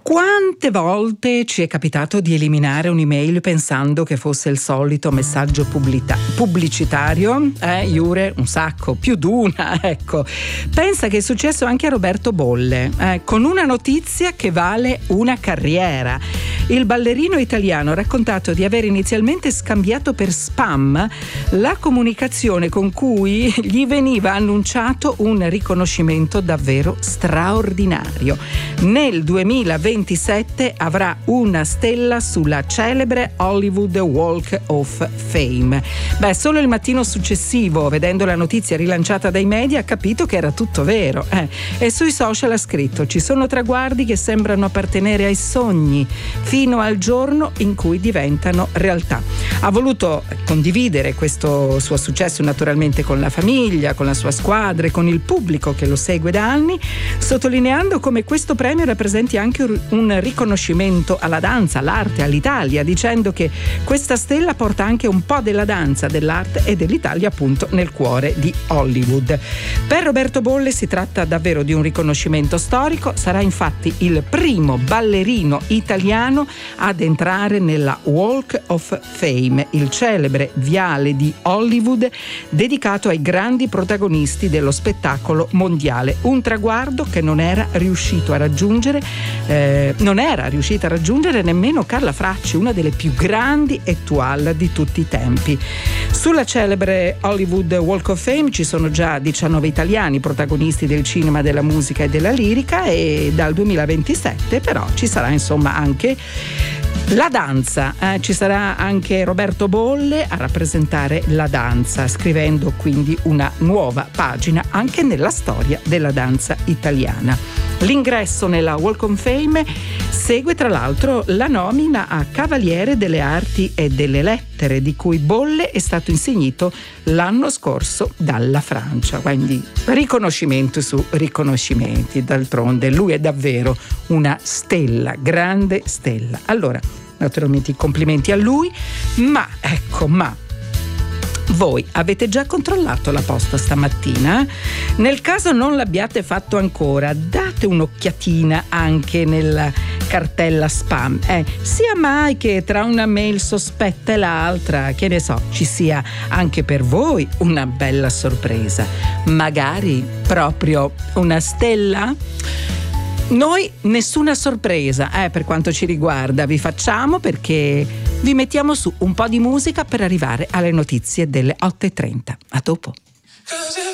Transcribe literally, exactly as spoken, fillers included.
Quante volte ci è capitato di eliminare un'email pensando che fosse il solito messaggio pubblicita- pubblicitario? Eh, Iure, un sacco, più d'una, ecco. Pensa che è successo anche a Roberto Bolle, eh, con una notizia che vale una carriera. Il ballerino italiano ha raccontato di aver inizialmente scambiato per spam la comunicazione con cui gli veniva annunciato un riconoscimento davvero straordinario. Nel duemilaventisette avrà una stella sulla celebre Hollywood Walk of Fame. Beh, solo il mattino successivo, vedendo la notizia rilanciata dai media, ha capito che era tutto vero. Eh. E sui social ha scritto: ci sono traguardi che sembrano appartenere ai sogni, fino al giorno in cui diventano realtà. Ha voluto condividere questo suo successo naturalmente con la famiglia, con la sua squadra e con il pubblico che lo segue da anni, sottolineando come questo premio rappresenti anche un riconoscimento alla danza, all'arte, all'Italia, dicendo che questa stella porta anche un po' della danza, dell'arte e dell'Italia appunto nel cuore di Hollywood. Per Roberto Bolle si tratta davvero di un riconoscimento storico, sarà infatti il primo ballerino italiano ad entrare nella Walk of Fame, il celebre viale di Hollywood dedicato ai grandi protagonisti dello spettacolo mondiale, un traguardo che non era riuscito a raggiungere eh, non era riuscita a raggiungere nemmeno Carla Fracci, una delle più grandi étoile di tutti i tempi. Sulla celebre Hollywood Walk of Fame ci sono già diciannove italiani protagonisti del cinema, della musica e della lirica, e dal duemilaventisette però ci sarà insomma anche la danza, eh, ci sarà anche Roberto Bolle a rappresentare la danza, scrivendo quindi una nuova pagina anche nella storia della danza italiana. L'ingresso nella Walk of Fame segue tra l'altro la nomina a Cavaliere delle Arti e delle Lettere, di cui Bolle è stato insignito l'anno scorso dalla Francia. Quindi riconoscimento su riconoscimenti, d'altronde lui è davvero una stella, grande stella. Allora, naturalmente i complimenti a lui, ma ecco, ma voi avete già controllato la posta stamattina? Nel caso non l'abbiate fatto ancora, date un'occhiatina anche nella cartella spam. Eh, sia mai che tra una mail sospetta e l'altra, che ne so, ci sia anche per voi una bella sorpresa. Magari proprio una stella? Noi nessuna sorpresa eh, per quanto ci riguarda vi facciamo, perché vi mettiamo su un po' di musica per arrivare alle notizie delle otto e trenta. A dopo.